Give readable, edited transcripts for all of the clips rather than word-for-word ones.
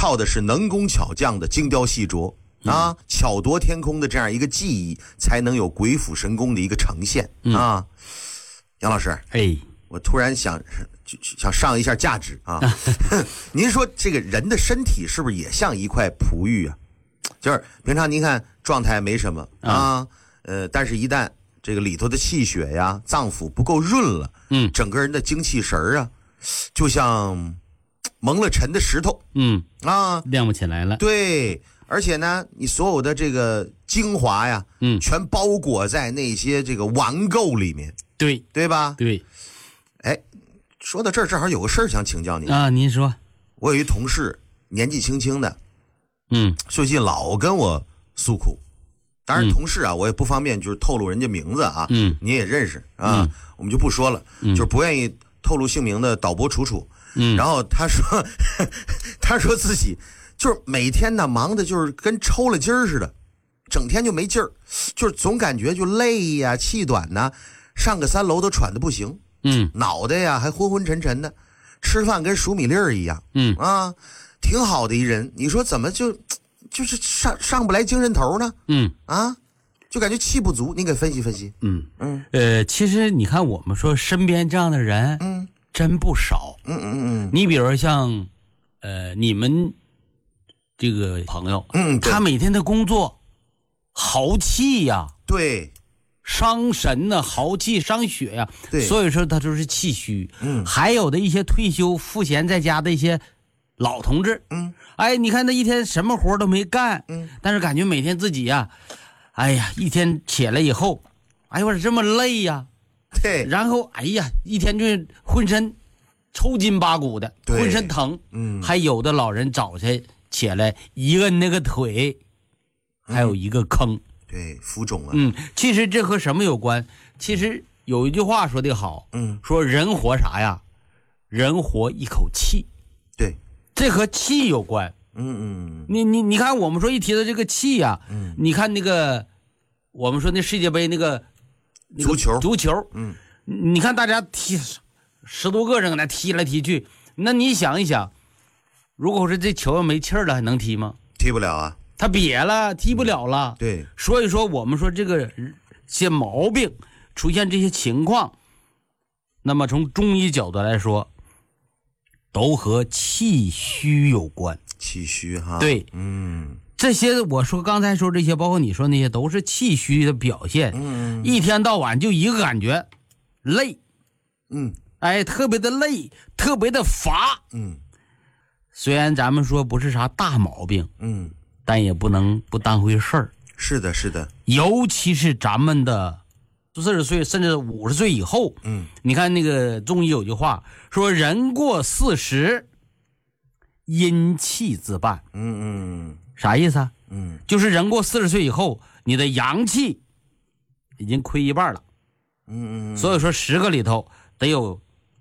靠的是能工巧匠的精雕细琢啊，巧夺天工的这样一个技艺，才能有鬼斧神工的一个呈现啊。杨老师，我突然想上一下价值啊。您说这个人的身体是不是也像一块璞玉啊？就是平常您看状态没什么啊，但是一旦这个里头的气血呀、脏腑不够润了，整个人的精气神啊，就像蒙了尘的石头， 亮不起来了。 对，而且呢，你所有的这个精华呀，全包裹在那些这个顽垢里面，对吧？ 对。 哎，说到这儿，正好有个事儿想请教您啊，您说。 我有一同事，年纪轻轻的，最近老跟我诉苦。当然，同事啊，我也不方便就是透露人家名字啊，你也认识啊，我们就不说了，就是不愿意透露姓名的导播楚楚。然后他说自己就是每天呢忙的就是跟抽了筋儿似的，整天就没劲儿，就是总感觉就累呀、气短呐，上个3楼都喘得不行，脑袋呀还昏昏沉沉的，吃饭跟数米粒儿一样，挺好的一人，你说怎么就是上不来精神头呢？就感觉气不足，你给分析分析。 其实你看我们说身边这样的人，真不少。你比如说像你们这个朋友，他每天的工作豪气呀， 对， 伤神呢，豪气伤血呀， 对， 所以说他就是气虚。还有的一些退休赋闲在家的一些老同志，你看他一天什么活都没干，但是感觉每天自己呀，一天起来以后，我说这么累呀， 对， 然后一天就浑身抽筋扒骨的，浑身疼，还有的老人早晨起来一摁那个腿，还有一个坑， 对，浮肿啊， 其实这和什么有关？其实有一句话说得好，说人活啥呀？人活一口气， 对。 这和气有关。你看，我们说一提到这个气呀，你看那个我们说那世界杯那个足球，你看大家踢10多个人搁那踢来踢去，那你想一想，如果是这球没气儿了，还能踢吗？ 踢不了啊， 他瘪了，踢不了了。 对， 所以说我们说这个些毛病出现这些情况，那么从中医角度来说，都和气虚有关。 气虚哈， 对，这些我说刚才说这些，包括你说那些，都是气虚的表现。一天到晚就一个感觉，累，特别的累，特别的乏。虽然咱们说不是啥大毛病，但也不能不当回事儿。 是的，是的， 尤其是咱们的40岁甚至50岁以后，你看那个中医有句话说，人过40，阴气自半。啥意思啊？就是人过40岁以后，你的阳气已经亏一半了。所以说10个里头得有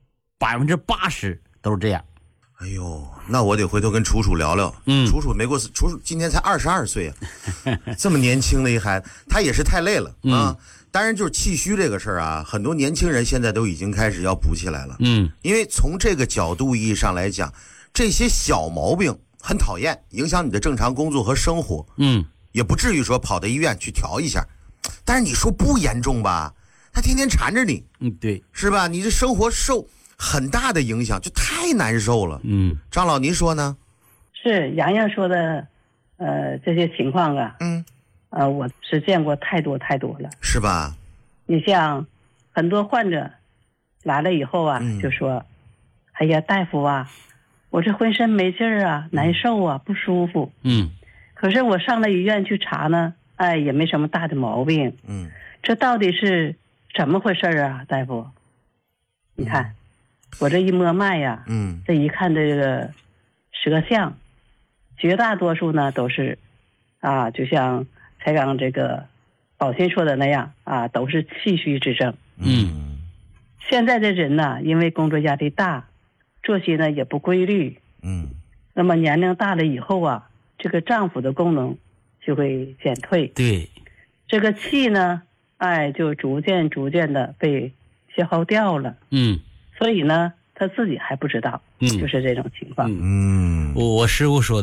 80%都是这样。 哎呦，那我得回头跟楚楚聊聊。楚楚今年才22岁啊，这么年轻的一孩子，他也是太累了啊。当然就是气虚这个事儿啊，很多年轻人现在都已经开始要补起来了。因为从这个角度意义上来讲，这些小毛病很讨厌，影响你的正常工作和生活。也不至于说跑到医院去调一下，但是你说不严重吧，他天天缠着你， 对， 是吧？你这生活受很大的影响，就太难受了。张老，您说呢？ 是洋洋说的，这些情况啊，我是见过太多了，是吧？ 你像很多患者来了以后啊，就说：“哎呀，大夫啊，我这浑身没劲儿啊，难受啊，不舒服。”可是我上了医院去查呢，也没什么大的毛病。这到底是怎么回事啊，大夫？你看，我这一摸脉呀，这一看这个舌象，绝大多数呢都是就像才刚这个宝鑫说的那样都是气虚之症。现在的人呢，因为工作压力大，作息呢也不规律，那么年龄大了以后啊，这个脏腑的功能就会减退， 对， 这个气呢，就逐渐的被消耗掉了，所以呢，他自己还不知道，就是这种情况。 我师傅说